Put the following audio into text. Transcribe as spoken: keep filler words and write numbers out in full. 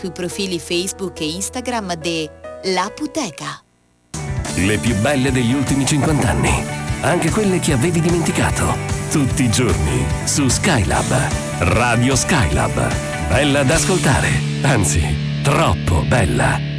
sui profili Facebook e Instagram de L'Aputeca. Le più belle degli ultimi cinquanta anni, anche quelle che avevi dimenticato. Tutti i giorni su Skylab. Radio Skylab. Bella da ascoltare, anzi, troppo bella.